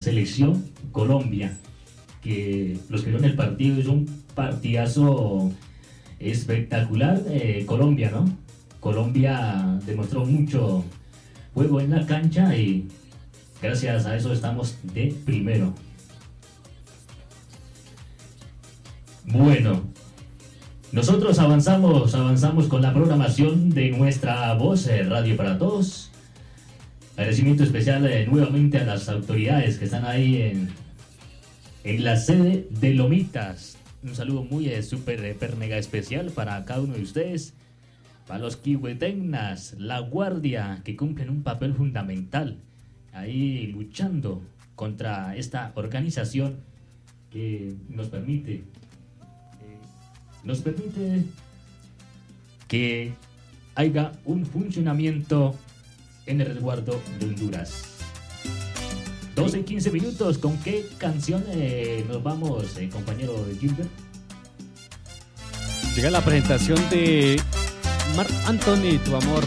selección Colombia, que los que vieron el partido es un partidazo espectacular. Colombia, ¿no? Colombia demostró mucho juego en la cancha y gracias a eso estamos de primero. Bueno, nosotros avanzamos con la programación de nuestra voz, Radio para Todos. Agradecimiento especial nuevamente a las autoridades que están ahí en la sede de Lomitas. Un saludo muy súper mega especial para cada uno de ustedes, para los kihuetennas, la guardia, que cumplen un papel fundamental ahí luchando contra esta organización que nos permite que haya un funcionamiento en el resguardo de Honduras. 12 y 15 minutos, ¿con qué canción nos vamos, compañero Gilbert? Llega la presentación de Marc Anthony, Tu Amor